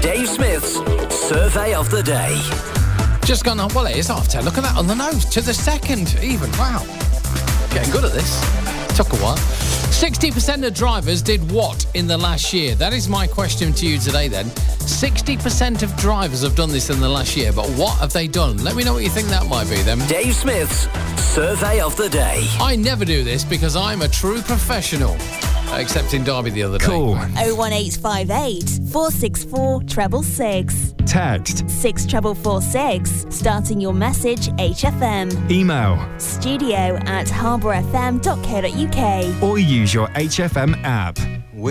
Dave Smith's Survey of the Day. Just gone on. Well, it is half 10. Look at that on the nose. To the second, even. Wow. Getting good at this. Took a while. 60% of drivers did what in the last year? That is my question to you today, then. 60% of drivers have done this in the last year, but what have they done? Let me know what you think that might be, then. Dave Smith's Survey of the Day. I never do this because I'm a true professional. Except in Derby the other day. Cool. 01858 464 666. Text 64446. Starting your message HFM. Email studio@harbourfm.co.uk. or use your HFM app.